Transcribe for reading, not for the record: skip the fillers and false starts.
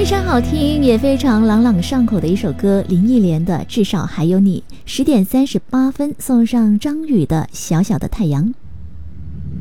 非常好听也非常朗朗上口的一首歌，林忆莲的《至少还有你》。10点38分，送上张宇的《小小的太阳》。